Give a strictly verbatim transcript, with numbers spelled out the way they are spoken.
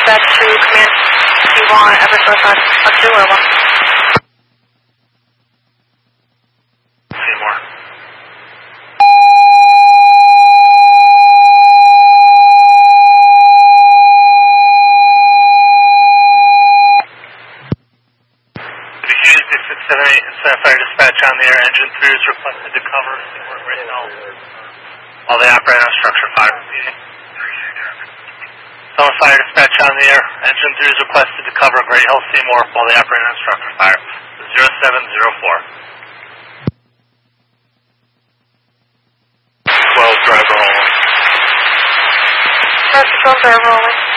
dispatch to command. Do you want Eversource on, on two or one? Seymour. Diffuse the six seven eight Sapphire dispatch on the air. Engine three is requested to cover Seymour right now while they operate on structure five. Solar Fire dispatch on the air. Engine three is requested to cover Great Hill Seymour while they operate on structure fire. zero seven zero four. twelve driver rolling. twelve driver rolling.